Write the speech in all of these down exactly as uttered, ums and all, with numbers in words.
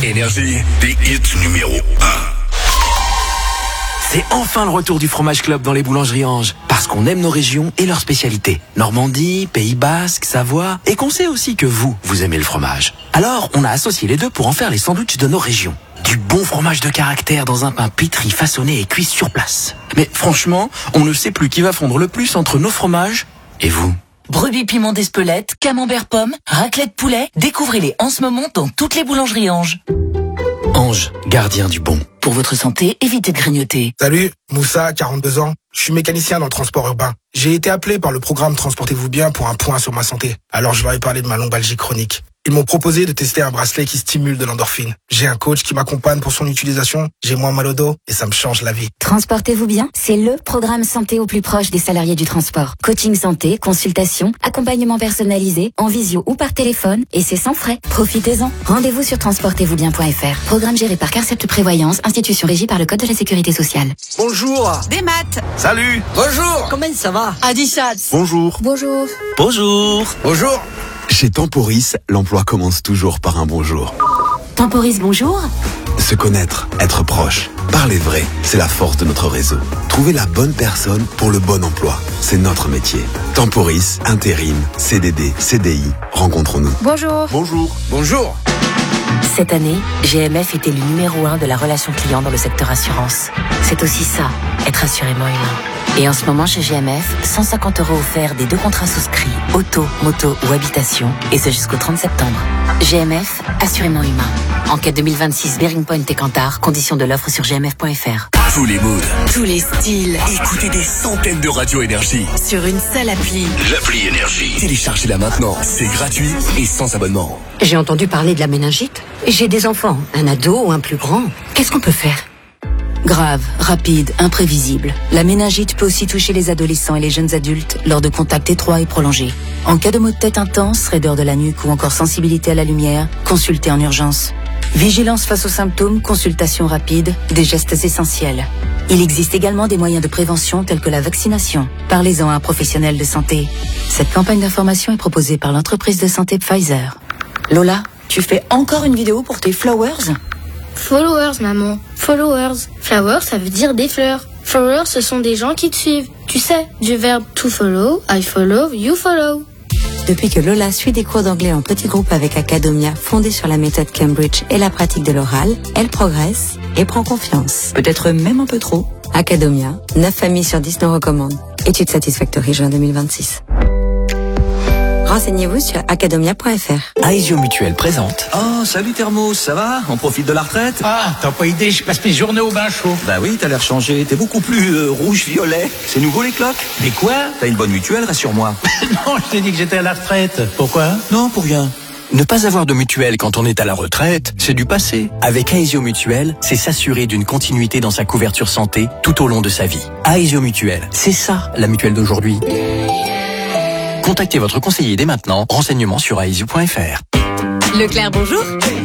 Énergie, des hits numéro un. C'est enfin le retour du Fromage Club dans les boulangeries Ange. Parce qu'on aime nos régions et leurs spécialités. Normandie, Pays Basque, Savoie. Et qu'on sait aussi que vous, vous aimez le fromage. Alors, on a associé les deux pour en faire les sandwichs de nos régions. Du bon fromage de caractère dans un pain pétri, façonné et cuit sur place. Mais franchement, on ne sait plus qui va fondre le plus entre nos fromages et vous. Brebis piment d'Espelette, camembert pomme, raclette poulet. Découvrez-les en ce moment dans toutes les boulangeries Ange. Ange, gardien du bon. Pour votre santé, évitez de grignoter. Salut, Moussa, quarante-deux ans. Je suis mécanicien dans le transport urbain. J'ai été appelé par le programme Transportez-vous bien pour un point sur ma santé. Alors je leur ai parlé de ma lombalgie chronique. Ils m'ont proposé de tester un bracelet qui stimule de l'endorphine. J'ai un coach qui m'accompagne pour son utilisation. J'ai moins mal au dos et ça me change la vie. Transportez-vous bien, c'est le programme santé au plus proche des salariés du transport. Coaching santé, consultation, accompagnement personnalisé, en visio ou par téléphone, et c'est sans frais. Profitez-en. Rendez-vous sur transportez vous bien point f r. Programme géré par Carcept Prévoyance, institution régie par le Code de la Sécurité sociale. Bonjour. Des maths. Salut. Bonjour. Comment ça va? Adishat. Bonjour. Bonjour. Bonjour. Bonjour. Chez Temporis, l'emploi commence toujours par un bonjour. Temporis, bonjour. Se connaître, être proche, parler vrai, c'est la force de notre réseau. Trouver la bonne personne pour le bon emploi, c'est notre métier. Temporis, intérim, C D D, C D I, rencontrons-nous. Bonjour. Bonjour. Bonjour. Cette année, G M F était le numéro un de la relation client dans le secteur assurance. C'est aussi ça, être assurément humain. Et en ce moment, chez G M F, cent cinquante euros offerts des deux contrats souscrits, auto, moto ou habitation, et ce jusqu'au trente septembre. G M F, assurément humain. Enquête deux mille vingt-six, Bearing Point et Kantar, conditions de l'offre sur g m f point f r. Tous les moods, tous les styles. Écoutez des centaines de radios Énergie sur une seule appli. L'appli Énergie. Téléchargez-la maintenant, c'est gratuit et sans abonnement. J'ai entendu parler de la méningite. J'ai des enfants, un ado ou un plus grand. Qu'est-ce qu'on peut faire? Grave, rapide, imprévisible. La méningite peut aussi toucher les adolescents et les jeunes adultes lors de contacts étroits et prolongés. En cas de maux de tête intense, raideur de la nuque ou encore sensibilité à la lumière, consultez en urgence. Vigilance face aux symptômes, consultation rapide, des gestes essentiels. Il existe également des moyens de prévention tels que la vaccination. Parlez-en à un professionnel de santé. Cette campagne d'information est proposée par l'entreprise de santé Pfizer. Lola, tu fais encore une vidéo pour tes flowers ? Followers, maman. Followers. Flowers, ça veut dire des fleurs. Followers, ce sont des gens qui te suivent. Tu sais, du verbe to follow, I follow, you follow. Depuis que Lola suit des cours d'anglais en petit groupe avec Academia, fondée sur la méthode Cambridge et la pratique de l'oral, elle progresse et prend confiance. Peut-être même un peu trop. Academia, neuf familles sur dix nous recommandent. Étude Satisfactory juin deux mille vingt-six. Renseignez-vous sur academia point f r. Aesio Mutuel présente. Oh, salut Thermos, ça va? On profite de la retraite? Ah, t'as pas idée, je passe mes journées au bain chaud. Bah oui, t'as l'air changé, t'es beaucoup plus euh, rouge-violet. C'est nouveau les cloques? Mais quoi? T'as une bonne mutuelle, rassure-moi. Non, je t'ai dit que j'étais à la retraite. Pourquoi? Non, pour rien. Ne pas avoir de mutuelle quand on est à la retraite, c'est du passé. Avec Aesio Mutuel, c'est s'assurer d'une continuité dans sa couverture santé tout au long de sa vie. Aesio Mutuel, c'est ça, la mutuelle d'aujourd'hui. Contactez votre conseiller dès maintenant. Renseignements sur aesio point f r. Leclerc, bonjour.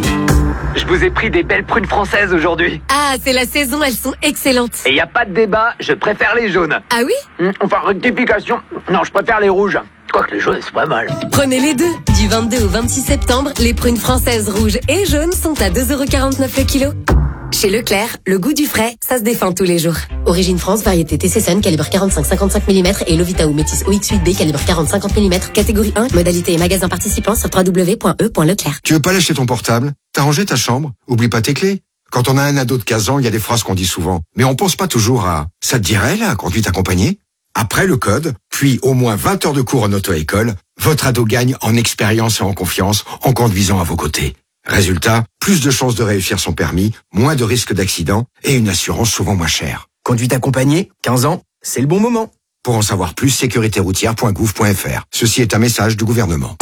Je vous ai pris des belles prunes françaises aujourd'hui. Ah, c'est la saison, elles sont excellentes. Et y a pas de débat, je préfère les jaunes. Ah oui? Mmh, Enfin, rectification. Non, je préfère les rouges. Quoique les jaunes, c'est pas mal. Prenez les deux. Du vingt-deux au vingt-six septembre, les prunes françaises rouges et jaunes sont à deux euros quarante-neuf le kilo. Chez Leclerc, le goût du frais, ça se défend tous les jours. Origine France, variété T C C N, calibre quarante-cinq cinquante-cinq millimètres et Lovita ou Métis O X huit B, calibre quarante cinquante millimètres, catégorie un, modalité et magasin participant sur w w w point e point leclerc. Tu veux pas lâcher ton portable? T'as rangé ta chambre? Oublie pas tes clés. Quand on a un ado de quinze ans, il y a des phrases qu'on dit souvent. Mais on pense pas toujours à « ça te dirait, la conduite accompagnée ?» Après le code, puis au moins vingt heures de cours en auto-école, votre ado gagne en expérience et en confiance en conduisant à vos côtés. Résultat, plus de chances de réussir son permis, moins de risques d'accident et une assurance souvent moins chère. Conduite accompagnée, quinze ans, c'est le bon moment. Pour en savoir plus, sécurité routière point gouv point f r. Ceci est un message du gouvernement.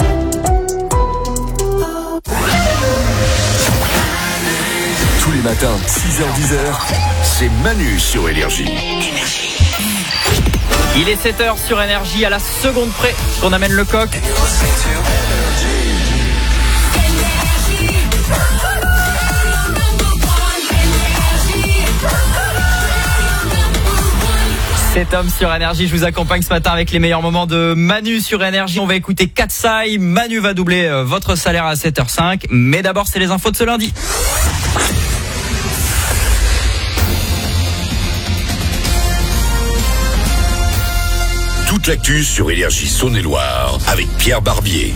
Tous les matins, six heures dix heures, c'est Manu sur Énergie. Il est sept heures sur Énergie, à la seconde près qu'on amène le coq. C'est Tom sur Énergie, je vous accompagne ce matin avec les meilleurs moments de Manu sur Énergie. On va écouter Katsai, Manu va doubler euh, votre salaire à sept heures cinq. Mais d'abord, c'est les infos de ce lundi. Toute l'actu sur Énergie Saône-et-Loire avec Pierre Barbier.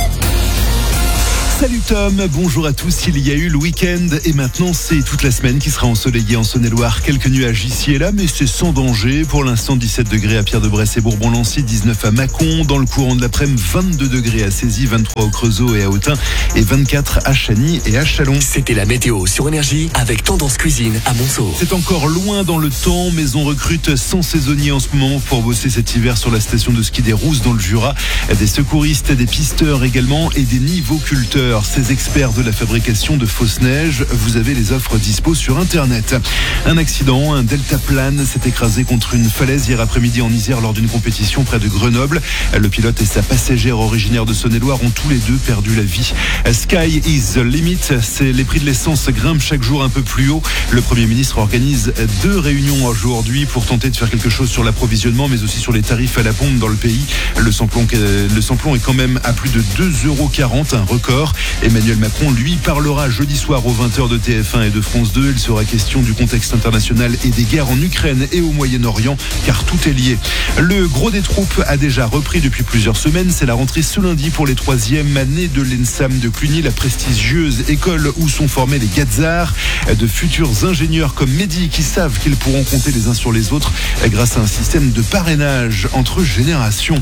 Salut Tom, bonjour à tous. Il y a eu le week-end et maintenant c'est toute la semaine qui sera ensoleillée en Saône-et-Loire. Quelques nuages ici et là, mais c'est sans danger. Pour l'instant, dix-sept degrés à Pierre-de-Bresse et Bourbon-Lancy, dix-neuf à Mâcon. Dans le courant de l'après-midi, vingt-deux degrés à Cézy, vingt-trois au Creusot et à Autun et vingt-quatre à Chagny et à Châlons. C'était la météo sur Énergie avec Tendance Cuisine à Monceau. C'est encore loin dans le temps, mais on recrute cent saisonniers en ce moment pour bosser cet hiver sur la station de ski des Rousses dans le Jura. Des secouristes, des pisteurs également et des nivoculteurs. Ces experts de la fabrication de fausses neiges, vous avez les offres dispo sur internet. Un accident, un deltaplane s'est écrasé contre une falaise hier après-midi en Isère lors d'une compétition près de Grenoble. Le pilote et sa passagère originaire de Saône-et-Loire ont tous les deux perdu la vie. Sky is the limit, c'est les prix de l'essence grimpent chaque jour un peu plus haut. Le Premier ministre organise deux réunions aujourd'hui pour tenter de faire quelque chose sur l'approvisionnement, mais aussi sur les tarifs à la pompe dans le pays. Le samplon, le samplon est quand même à plus de deux euros quarante, un record. Emmanuel Macron, lui, parlera jeudi soir aux vingt heures de T F un et de France deux. Il sera question du contexte international et des guerres en Ukraine et au Moyen-Orient, car tout est lié. Le gros des troupes a déjà repris depuis plusieurs semaines. C'est la rentrée ce lundi pour les troisièmes années de l'ENSAM de Cluny, la prestigieuse école où sont formés les Gazars, de futurs ingénieurs comme Mehdi qui savent qu'ils pourront compter les uns sur les autres grâce à un système de parrainage entre générations.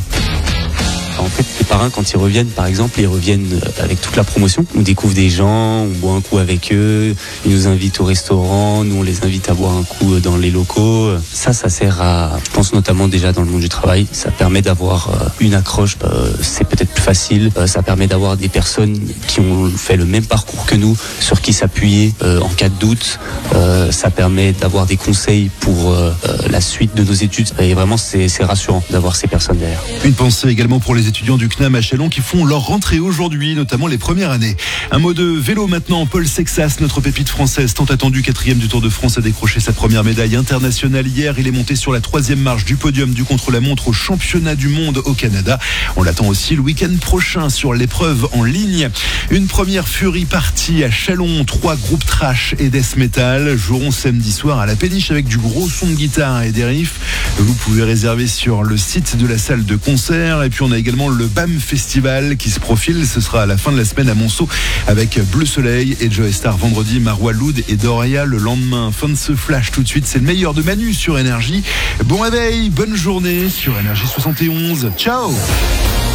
En fait, les parrains, quand ils reviennent, par exemple, ils reviennent avec toute la promotion. On découvre des gens, on boit un coup avec eux, ils nous invitent au restaurant, nous on les invite à boire un coup dans les locaux. Ça, ça sert à, je pense notamment déjà dans le monde du travail, ça permet d'avoir une accroche, c'est peut-être plus facile. Ça permet d'avoir des personnes qui ont fait le même parcours que nous, sur qui s'appuyer en cas de doute. Ça permet d'avoir des conseils pour la suite de nos études. Et vraiment, c'est, c'est rassurant d'avoir ces personnes derrière. Une pensée également pour les étudiants du C N A M à Châlons qui font leur rentrée aujourd'hui, notamment les premières années. Un mot de vélo maintenant. Paul Sexas, notre pépite française tant attendue, quatrième du Tour de France, a décroché sa première médaille internationale hier. Il est monté sur la troisième marche du podium du contre-la-montre au championnat du monde au Canada. On l'attend aussi le week-end prochain sur l'épreuve en ligne. Une première furie partie à Châlons. Trois groupes trash et death metal joueront samedi soir à la péniche avec du gros son de guitare et des riffs. Vous pouvez réserver sur le site de la salle de concert. Et puis on a également le B A M Festival qui se profile. Ce sera à la fin de la semaine à Monceau avec Bleu Soleil et Joe Star vendredi, Marois Loud et Doria le lendemain. Fin de ce flash tout de suite. C'est le meilleur de Manu sur Énergie. Bon réveil, bonne journée sur Énergie soixante et onze. Ciao.